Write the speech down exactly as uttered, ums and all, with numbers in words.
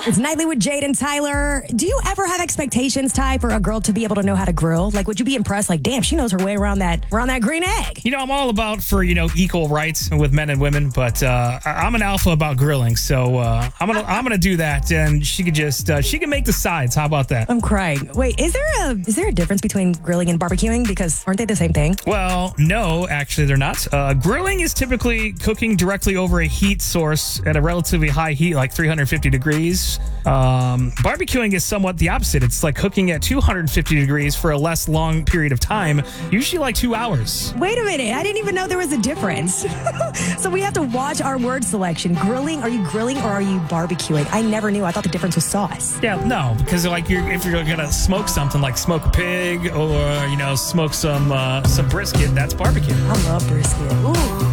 It's Nightly with Jade and Tyler. Do you ever have expectations, Ty, for a girl to be able to know how to grill? Like, would you be impressed? Like, damn, she knows her way around that around that green egg. You know, I'm all about for, you know, equal rights with men and women, but uh, I- I'm an alpha about grilling, so uh, I'm gonna I'm gonna do that, and she could just uh, she can make the sides. How about that? I'm crying. Wait, is there a is there a difference between grilling and barbecuing? Because aren't they the same thing? Well, no, actually, they're not. Uh, grilling is typically cooking directly over a heat source at a relatively high heat, like three hundred fifty degrees. Um, barbecuing is somewhat the opposite. It's like cooking at two hundred fifty degrees for a less long period of time, usually like two hours. Wait a minute. I didn't even know there was a difference. So we have to watch our word selection. Grilling, are you grilling or are you barbecuing? I never knew. I thought the difference was sauce. Yeah, no, because like you're, if you're gonna smoke something like smoke a pig or you know smoke some uh, some brisket, that's barbecue. I love brisket. Ooh.